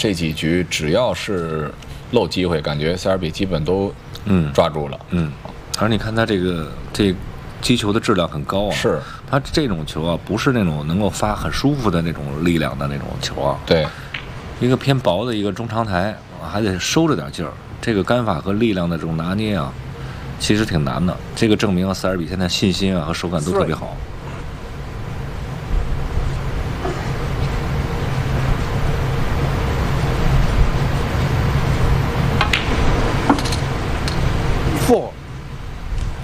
这几局只要是漏机会，感觉塞尔比基本都抓住了。 而你看他这击球的质量很高啊， 是他这种球啊，不是那种能够发很舒服的那种力量的那种球啊。 对， 一个偏薄的一个中长台，还得收着点劲儿。这个杆法和力量的这种拿捏啊，其实挺难的。这个证明塞尔比现在信心啊和手感都特别好。